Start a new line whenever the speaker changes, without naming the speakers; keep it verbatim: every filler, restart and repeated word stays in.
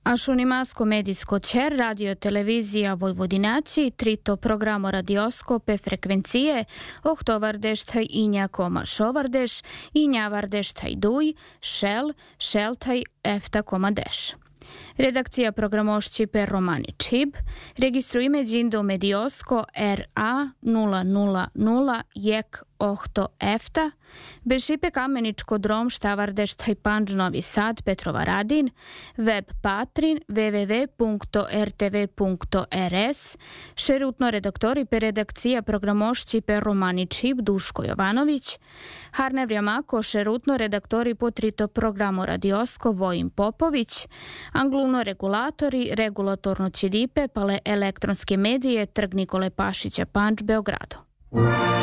A šunimasko medijsko ćer radio televizija Vojvodinači, trito programo radioskope frekvencije, ohtovardeštaj inja koma šovardeš, inja vardeštaj duj, šel, šeltaj efta koma deš. Redakcija programošći per Romani Čib, registrujme džindo mediosko R A nula nula nula jek ohto efta, Bešipe kameničko drom štavardeštaj panđ Novi Sad Petrova Radin, web patrin www punkto r t v punkto r s, šerutno redaktori per redakcija programošći per Romani Čib Duško Jovanović, Harne Vrijamako šerutno redaktori po trito programo radiosko Vojin Popović, Angluno regulatori regulatorno čidipe pale elektronske medije Trg Nikole Pašića Panč Beogradu.